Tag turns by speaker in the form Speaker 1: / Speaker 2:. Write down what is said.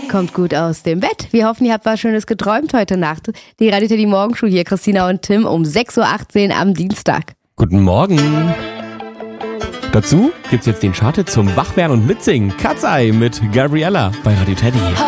Speaker 1: kommt gut aus dem Bett. Wir hoffen, ihr habt was Schönes geträumt heute Nacht. Die Radio Teddy Morgenshow hier, Christina und Tim, um 6.18 Uhr am Dienstag.
Speaker 2: Guten Morgen. Dazu gibt's jetzt den Chart zum Wachwerden und Mitsingen. Katzei mit Gabriella bei Radio Teddy.